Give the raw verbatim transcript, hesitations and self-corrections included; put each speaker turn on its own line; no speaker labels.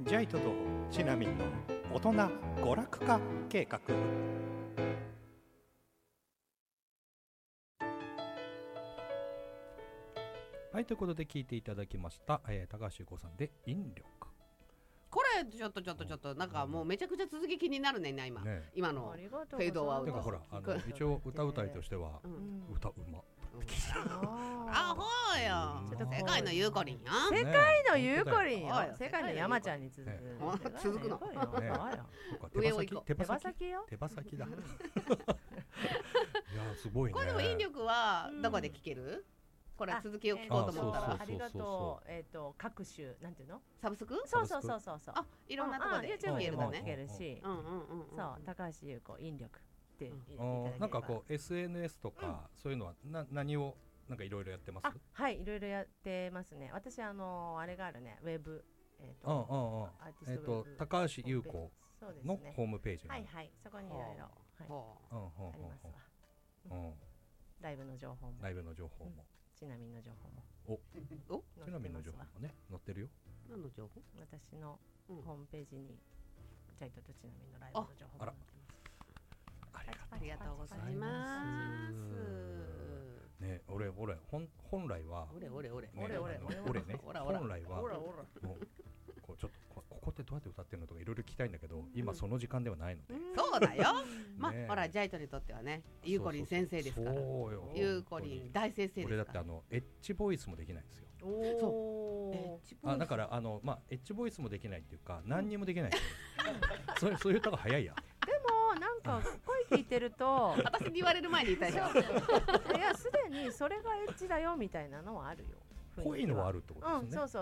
ジャイトとチナミンの大人娯楽化計画。はい、ということで聞いていただきました、えー、高橋優子さんで引力。
これちょっとちょっとちょっとなんかもうめちゃくちゃ続き気になるねんな今、ね、今のフェードアウト。
てかほらあの一応歌うたいとしては、うん、歌うま、うん、
あほうよ、世界のゆうこりんよ、
世界のゆうこりんよ、世界の山ちゃんに続く、ね、
続くの、
ね、
上を行こう。
手羽先よ、
手羽先だいやすごいね。
これでも引力はどこで聞ける？これ続きを聞こうと思ったら、
ありがとう。えっと各種なんていうの？
サブスク？
そうそうそうそうそう。
あ、いろんなところで
聞けるも聞けるし、
うんうんうん。
そう高橋優子引力って
なんかこう エスエヌエス とかそういうのはな何をなんかいろいろやってます？
はい、いろいろやってますね。私あのあれがあるね、ウェブえっと
えっと高橋優子のホームページ。
はいはい、そこにいろいろありますわ。ライブの情報も。
ライブの情報も。
ちなみにの情報も。
お、お、ちなみにの情報もね載ってるよ。
何の情報？
私のホームページにジャイトとちなみにのライブの情報も載ってます。
ありがとうございます。
ね、俺俺本本来は
俺俺俺
俺俺俺ね本来はもうこうちょっとここってどうやって歌ってるのとかいろいろ聞きたいんだけど、今その時間ではないので。
そうだよ。まあほらジャイトにとってはね、ゆうこりん先生ですから。そうよ。ゆうこりん大先生ですから。
俺だってあのエッジボイスもできないんですよ。
そう。
あだからあのまあエッジボイスもできないっていうか何にもできない。そうそういう歌が早いや。
でもなんか声聞いてると
私に言われる前に言いたいよ。
いやすでにそれがエッジだよみたいなのはあるよ。
こういうのはあるってことですね。
うん、そうそう